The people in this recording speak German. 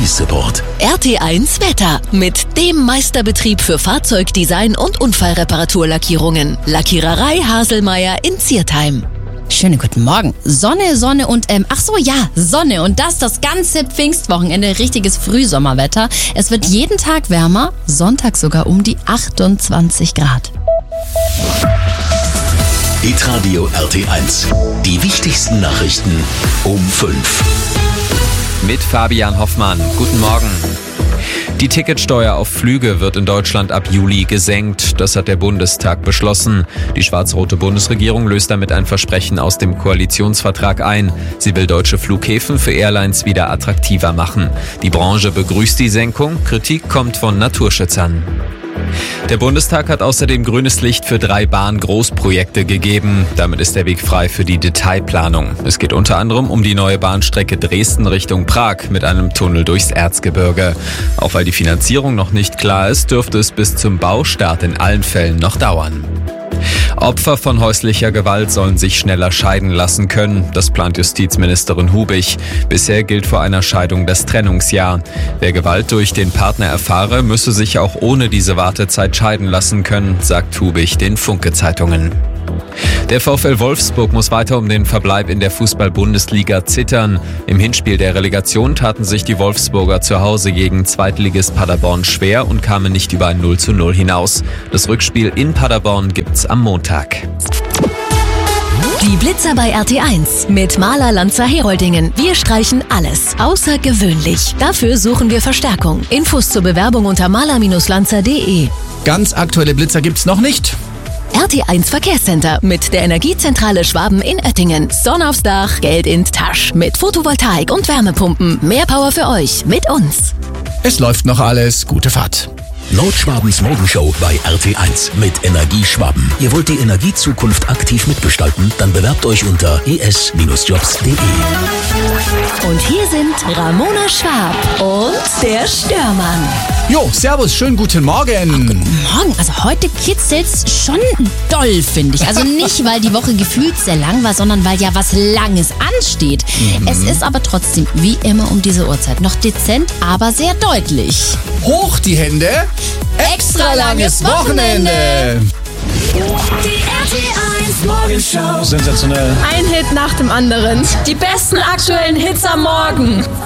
Service-Support. RT1 Wetter mit dem Meisterbetrieb für Fahrzeugdesign und Unfallreparaturlackierungen. Lackiererei Haselmeier in Ziertheim. Schönen guten Morgen. Sonne und Sonne und das ganze Pfingstwochenende. Richtiges Frühsommerwetter. Es wird jeden Tag wärmer, Sonntag sogar um die 28 Grad. Hitradio RT1. Die wichtigsten Nachrichten um 5. Mit Fabian Hoffmann. Guten Morgen. Die Ticketsteuer auf Flüge wird in Deutschland ab Juli gesenkt. Das hat der Bundestag beschlossen. Die schwarz-rote Bundesregierung löst damit ein Versprechen aus dem Koalitionsvertrag ein. Sie will deutsche Flughäfen für Airlines wieder attraktiver machen. Die Branche begrüßt die Senkung. Kritik kommt von Naturschützern. Der Bundestag hat außerdem grünes Licht für 3 Bahn-Großprojekte gegeben. Damit ist der Weg frei für die Detailplanung. Es geht unter anderem um die neue Bahnstrecke Dresden Richtung Prag mit einem Tunnel durchs Erzgebirge. Auch weil die Finanzierung noch nicht klar ist, dürfte es bis zum Baustart in allen Fällen noch dauern. Opfer von häuslicher Gewalt sollen sich schneller scheiden lassen können. Das plant Justizministerin Hubig. Bisher gilt vor einer Scheidung das Trennungsjahr. Wer Gewalt durch den Partner erfahre, müsse sich auch ohne diese Wartezeit scheiden lassen können, sagt Hubig den Funke-Zeitungen. Der VfL Wolfsburg muss weiter um den Verbleib in der Fußball-Bundesliga zittern. Im Hinspiel der Relegation taten sich die Wolfsburger zu Hause gegen Zweitligist Paderborn schwer und kamen nicht über ein 0:0 hinaus. Das Rückspiel in Paderborn gibt's am Montag. Die Blitzer bei RT1 mit Maler Lanzer Heroldingen. Wir streichen alles außergewöhnlich. Dafür suchen wir Verstärkung. Infos zur Bewerbung unter maler-lanzer.de. Ganz aktuelle Blitzer gibt's noch nicht. RT1 Verkehrscenter mit der Energiezentrale Schwaben in Oettingen. Sonne aufs Dach, Geld in Tasch. Mit Photovoltaik und Wärmepumpen. Mehr Power für euch mit uns. Es läuft noch alles. Gute Fahrt. Nordschwabens Morgenshow bei RT1 mit Energie Schwaben. Ihr wollt die Energiezukunft aktiv mitgestalten? Dann bewerbt euch unter es-jobs.de. Und hier sind Ramona Schwab und der Störmann. Jo, servus, schönen guten Morgen. Morgen, also heute kitzelt's schon doll, finde ich. Also nicht, weil die Woche gefühlt sehr lang war, sondern weil ja was Langes ansteht. Es ist aber trotzdem, wie immer um diese Uhrzeit, noch dezent, aber sehr deutlich. Hoch die Hände. Extra langes Wochenende. Die RT1 Morgenshow. Sensationell. Ein Hit nach dem anderen. Die besten aktuellen Hits am Morgen.